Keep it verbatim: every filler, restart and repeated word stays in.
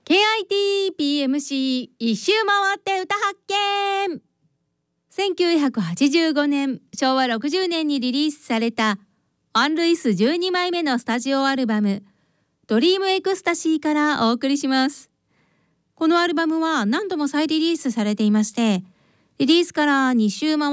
ケーアイティーピーエムシー 一周回って歌発見。せんきゅうひゃくはちじゅうごねん、しょうわろくじゅうねんにリリースされたアン・ルイスじゅうにまいめのスタジオアルバムドリームエクスタシーからお送りします。このアルバムは何度も再リリースされていまして、リリースからに週回